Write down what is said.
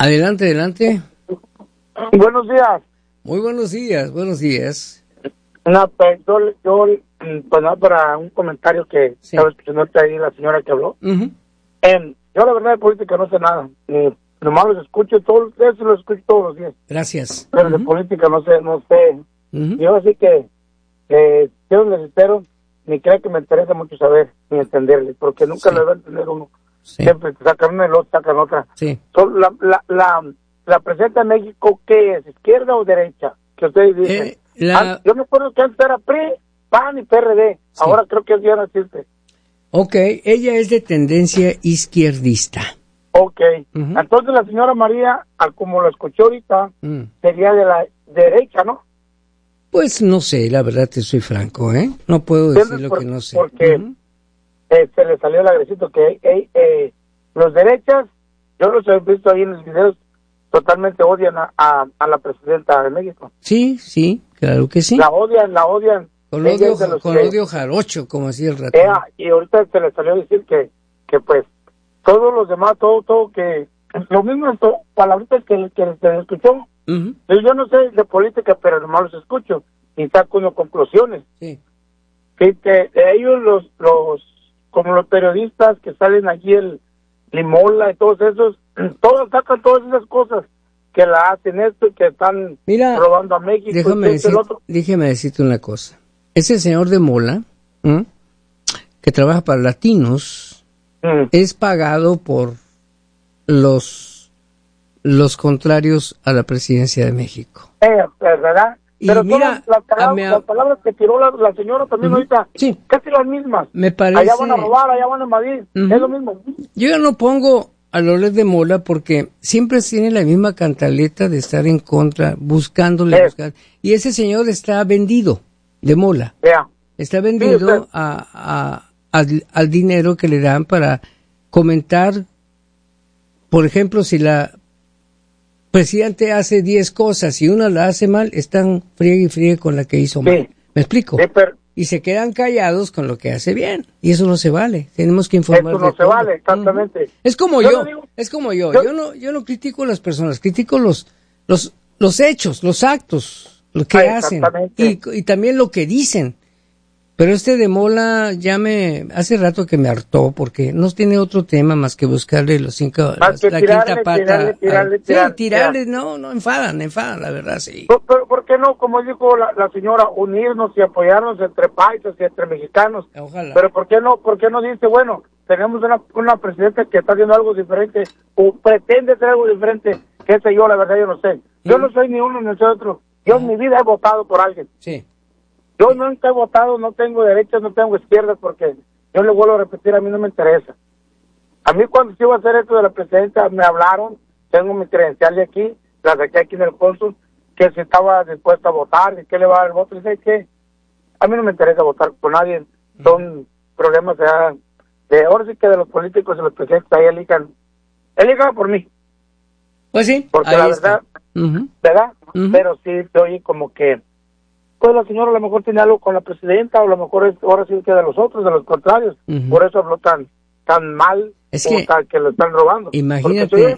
Adelante, adelante. Buenos días. Muy buenos días, buenos días. Pues nada, para un comentario que estaba escuchando ahí la señora que habló. Yo la verdad de política no sé nada. Nomás los escucho, eso lo escucho todos los días. Gracias. Pero de política no sé. Yo así que yo les espero, ni creo que me interesa mucho saber, ni entenderle, porque nunca le va a entender uno. Siempre sacan una y luego sacan otra. La presidenta de México, ¿qué es? ¿Izquierda o derecha? Que ustedes dicen. Yo me acuerdo que antes era PRI, PAN y PRD. Ahora creo que ya no existe. Ok, ella es de tendencia izquierdista. Ok, entonces la señora María, como lo escuché ahorita, sería de la derecha, ¿no? Pues no sé, la verdad te soy franco, ¿eh? No puedo decir lo que no sé. Porque se le salió el agresito que los derechas, yo los he visto ahí en los videos, totalmente odian a la presidenta de México. Sí, claro que sí. La odian. Con odio jarocho, como decía el rato. Y ahorita se le salió a decir que pues todos los demás, todo que lo mismo, palabritas que se escuchó. Yo no sé de política, pero nomás los escucho y saco unas conclusiones. Sí. Que ellos los como los periodistas que salen allí, el Limola y todos esos, todos sacan todas esas cosas que la hacen esto y que están robando a México. Déjame decirte una cosa. Ese señor de Mola, que trabaja para Latinos, es pagado por los contrarios a la presidencia de México. ¿Verdad? Y pero mira, las palabras que tiró la señora también ahorita, casi las mismas. Me parece... Allá van a robar, allá van a invadir, es lo mismo. Yo ya no pongo a Loret de Mola porque siempre tiene la misma cantaleta de estar en contra, buscándole. Y ese señor está vendido, de Mola. Está vendido al dinero que le dan para comentar. Por ejemplo, si la presidente hace 10 cosas y una la hace mal, están friegue y friegue con la que hizo mal. ¿Me explico? Y se quedan callados con lo que hace bien. Y eso no se vale. Tenemos que informar. Eso no se vale, exactamente. Es como yo. Yo no critico a las personas, critico los hechos, los actos, lo que hacen. Y también lo que dicen. Pero de Mola hace rato que me hartó porque no tiene otro tema más que buscarle la quinta pata. Tirarle, no, enfadan, la verdad, sí. ¿Por qué no, como dijo la señora, unirnos y apoyarnos entre países y entre mexicanos? Ojalá. Pero ¿por qué no dice, bueno, tenemos una presidenta que está haciendo algo diferente o pretende hacer algo diferente? Qué sé yo, la verdad yo no sé. Yo no soy ni uno ni soy otro. Yo en mi vida he votado por alguien. Sí. Yo nunca he votado, no tengo derechas, no tengo izquierdas, porque yo le vuelvo a repetir, a mí no me interesa. A mí cuando se iba a hacer esto de la presidencia, me hablaron, tengo mi credencial de aquí, la saqué aquí en el cónsul, que si estaba dispuesto a votar, y que le va a dar el voto, y sé que a mí no me interesa votar por nadie, son problemas ahora sí que de los políticos y los presidentes ahí elijan por mí. Pues sí, porque la verdad, ¿verdad? Pero sí, oye, como que pues la señora a lo mejor tiene algo con la presidenta, o a lo mejor ahora sí que de los otros, de los contrarios. Por eso habló tan mal, es que lo están robando. Imagínate